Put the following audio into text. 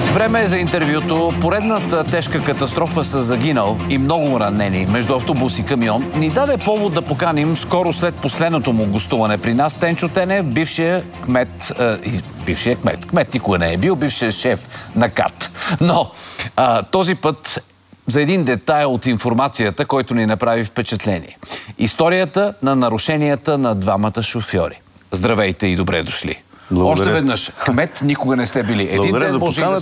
Време е за интервюто. Поредната тежка катастрофа с загинал и много ранени между автобус и камион ни даде повод да поканим скоро след последното му гостуване при нас Тенчо Тенев, бившия кмет. Кмет никога не е бил, бившия шеф на КАТ. Но този път за един детайл от информацията, който ни направи впечатление. Историята на нарушенията на двамата шофьори. Здравейте и добре дошли. Благодаря. Още веднъж, кмет никога не сте били. Един ден може и да